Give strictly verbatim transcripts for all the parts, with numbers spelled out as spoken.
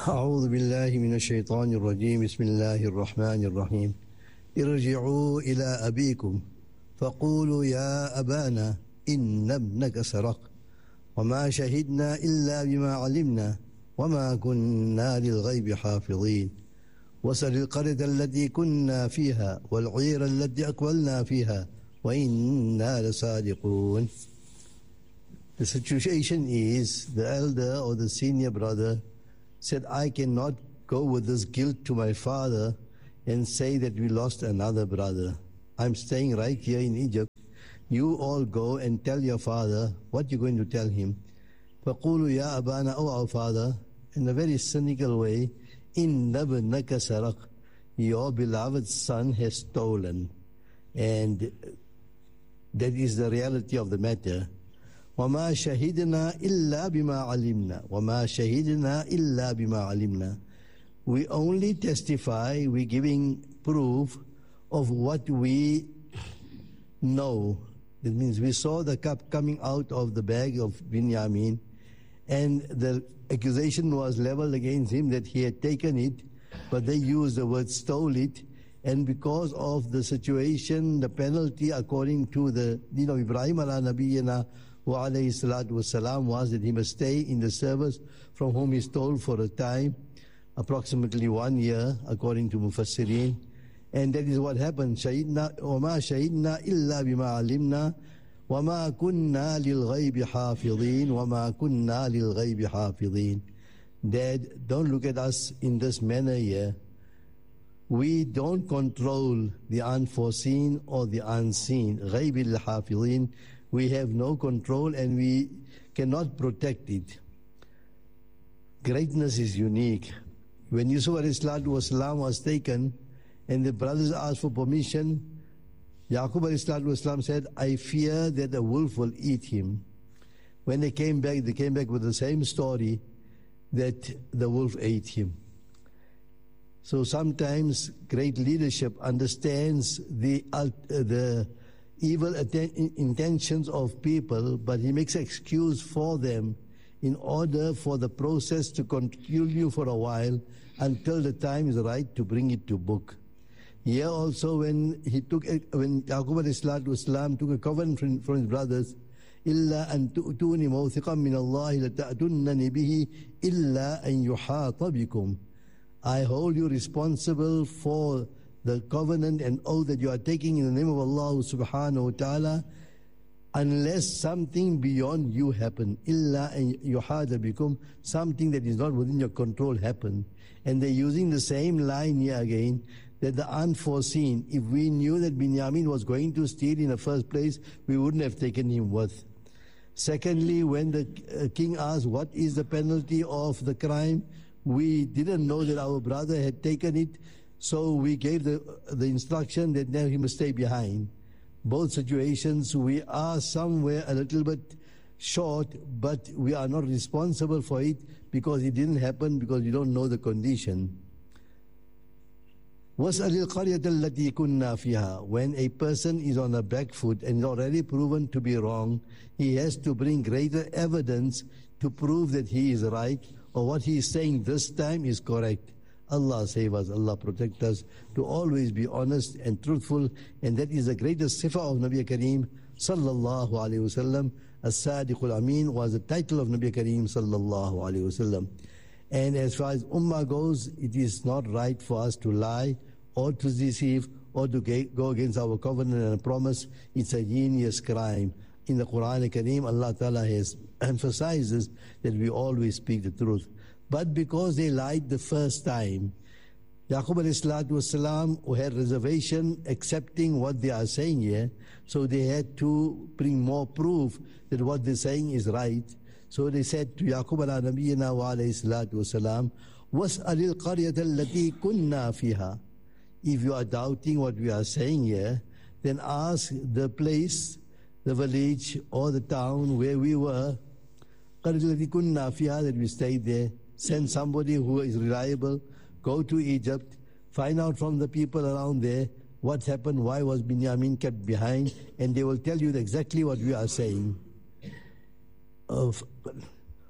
أعوذ بالله من الشيطان الرجيم بسم الله الرحمن الرحيم ارجعوا إلى أبيكم فقولوا يا أبانا إن ابنك سرق وما شهدنا إلا بما علمنا وما كنا للغيب حافظين وسل القرية التي كنا فيها والعير التي أقبلنا فيها وإنا لصادقون. The situation is the elder or the senior brother said, I cannot go with this guilt to my father and say that we lost another brother. I'm staying right here in Egypt. You all go and tell your father what you're going to tell him. فَقُولُوا يَا أَبَانَا, O our father, in a very cynical way, إِنَّ ابْنَكَ سَرَقَ, your beloved son has stolen. And that is the reality of the matter. وَمَا شَهِدْنَا إِلَّا بِمَا عَلِمْنَا وَمَا شَهِدْنَا إِلَّا بِمَا عَلِمْنَا. We only testify, we're giving proof of what we know. That means we saw the cup coming out of the bag of Binyamin, and the accusation was leveled against him that he had taken it, but they used the word stole it, and because of the situation, the penalty according to the deen of Ibrahim ala nabiyyina wa alayhi salatu wasalam was that he must stay in the service from whom he stole for a time, approximately one year according to Mufassirin. And that is what happened. شَهِدْنَا وَمَا شَهِدْنَا إِلَّا بِمَا عَلِمْنَا وَمَا كُنَّا لِلْغَيْبِ حَافِظِينَ وَمَا كُنَّا لِلْغَيْبِ حَافِظِينَ. Dad, don't look at us in this manner here. We don't control the unforeseen or the unseen. غَيْبِ الْحَافِظِينَ. We have no control and we cannot protect it. Greatness is unique. When Yusuf alayhi salatu wasalam was taken, and the brothers asked for permission, Yaqub alayhi salatu wasalam said, I fear that a wolf will eat him. When they came back, they came back with the same story, that the wolf ate him. So sometimes great leadership understands the, uh, the evil intentions of people, but he makes excuse for them in order for the process to continue for a while until the time is right to bring it to book. Here also, when he took, a, when Yaqub alayhi salatu wasalam took a covenant from, from his brothers, إِلَّا أَن تُؤْتُونِ مَوْثِقًا مِّنَ اللَّهِ لَتَأْتُنَّنِ بِهِ إِلَّا أَن يُحَاطَ بِكُمْ. I hold you responsible for the covenant and oath that you are taking in the name of Allah subhanahu wa ta'ala, unless something beyond you happen. إِلَّا أَن يُحَاطَ بِكُمْ. Something that is not within your control happen. And they're using the same line here again, that the unforeseen, if we knew that Binyamin was going to steal in the first place, we wouldn't have taken him with. Secondly, when the uh, king asked, what is the penalty of the crime? We didn't know that our brother had taken it, so we gave the, the instruction that now he must stay behind. Both situations, we are somewhere a little bit short, but we are not responsible for it because it didn't happen, because we don't know the condition. وَاسْأَلِ الْقَرْيَةَ الَّتِي كُنَّا فِيهَا. When a person is on a back foot and is already proven to be wrong, he has to bring greater evidence to prove that he is right, or what he is saying this time is correct. Allah save us, Allah protect us, to always be honest and truthful, and that is the greatest sifa of Nabi Kareem sallallahu alayhi wasallam. As-Sadiqul Amin was the title of Nabi Kareem sallallahu alayhi wasallam. And as far as Ummah goes, it is not right for us to lie or to deceive or to go against our covenant and promise. It's a heinous crime. In the Quran Kareem, Allah Ta'ala has emphasizes that we always speak the truth. But because they lied the first time, Yaqub alayhi salatu wasalam, who had reservation accepting what they are saying here, so they had to bring more proof that what they're saying is right. So they said to Yaqub ala nabiyyina wa alayhi salatu wasalam, وَاسْأَلِ الْقَرْيَةَ الَّتِي كُنَّا فِيهَا. If you are doubting what we are saying here, then ask the place, the village or the town where we were, قَرْيَةَ الَّتِي كُنَّا فِيهَا, that we stayed there. Send somebody who is reliable, go to Egypt, find out from the people around there what happened, why was Binyamin kept behind, and they will tell you exactly what we are saying. Of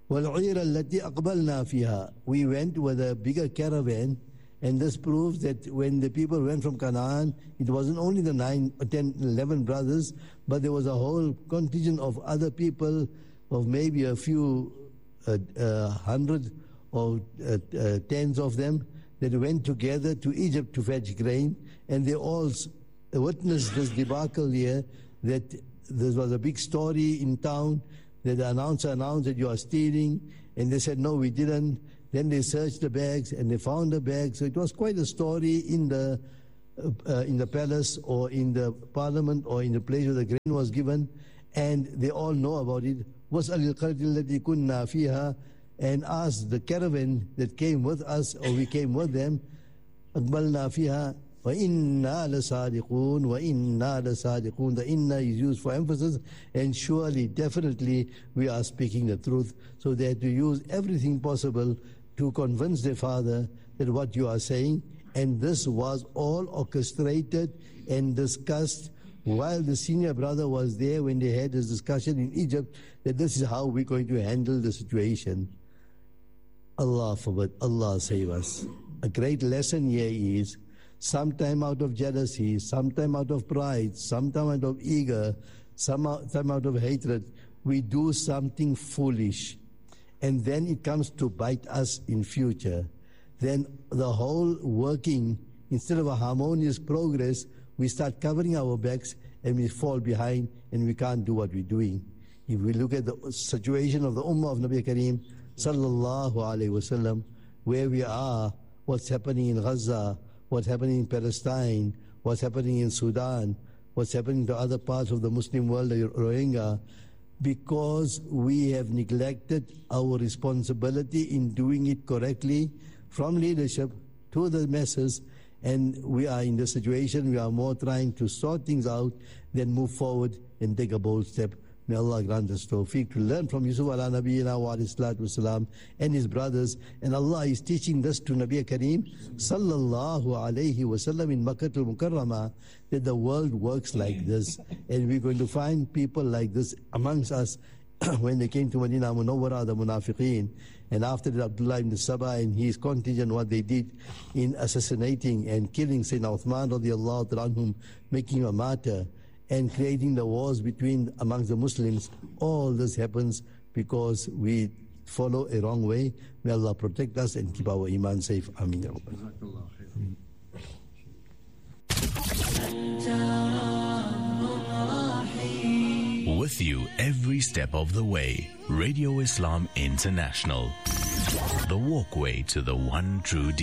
وَالْعِيرَ الَّتِي أَقْبَلْنَا فِيهَا. We went with a bigger caravan, and this proves that when the people went from Canaan, it wasn't only the nine, ten, eleven brothers, but there was a whole contingent of other people, of maybe a few uh, uh, hundred or uh, uh, tens of them, that went together to Egypt to fetch grain, and they all witnessed this debacle here, that there was a big story in town, that the announcer announced that you are stealing, and they said, no, we didn't. Then they searched the bags, and they found the bags. So it was quite a story in the uh, uh, in the palace, or in the parliament, or in the place where the grain was given, and they all know about it. وَاسْأَلِ الْقَرْيَةَ الَّتِي كُنَّا فِيهَا, and asked the caravan that came with us, or we came with them, أَقْبَلْنَا فِيهَا وَإِنَّا لَصَادِقُونَ وَإِنَّا لَصَادِقُونَ. The inna is used for emphasis, and surely, definitely, we are speaking the truth. So they had to use everything possible to convince their father that what you are saying, and this was all orchestrated and discussed while the senior brother was there when they had this discussion in Egypt, that this is how we're going to handle the situation. Allah forbid, Allah save us. A great lesson here is, sometime out of jealousy, sometime out of pride, sometime out of ego, sometime out of hatred, we do something foolish, and then it comes to bite us in future. Then the whole working, instead of a harmonious progress, we start covering our backs and we fall behind and we can't do what we're doing. If we look at the situation of the Ummah of Nabi Kareem sallallahu alayhi wasallam, where we are, what's happening in Gaza, what's happening in Palestine, what's happening in Sudan, what's happening to other parts of the Muslim world, the Rohingya, because we have neglected our responsibility in doing it correctly, from leadership to the masses, and we are in the situation, we are more trying to sort things out than move forward and take a bold step. May Allah grant us tawfiq to learn from Yusuf ala Nabiyyina wa alayhi salatu wasalam and his brothers. And Allah is teaching this to Nabi Kareem sallallahu alayhi wasallam in Makkatul Mukarramah, that the world works like this. And we're going to find people like this amongst us. When they came to Medina Munawwara, the Munafiqeen, and after that Abdullah ibn Saba and his contingent, what they did in assassinating and killing Sayyidina Uthman radiallahu anhum, making him a martyr, and creating the wars between amongst the Muslims, all this happens because we follow a wrong way. May Allah protect us and keep our iman safe. Ameen. With you every step of the way. Radio Islam International. The walkway to the one true deen.